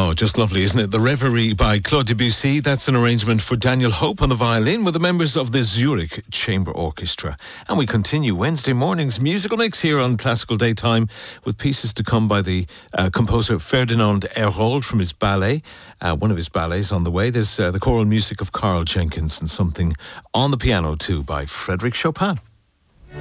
Oh, just lovely, isn't it? The Reverie by Claude Debussy. That's an arrangement for Daniel Hope on the violin with the members of the Zurich Chamber Orchestra. And we continue Wednesday morning's musical mix here on Classical Daytime with pieces to come by the composer Ferdinand Hérold from his ballet, one of his ballets on the way. There's the choral music of Carl Jenkins and something on the piano too by Frédéric Chopin.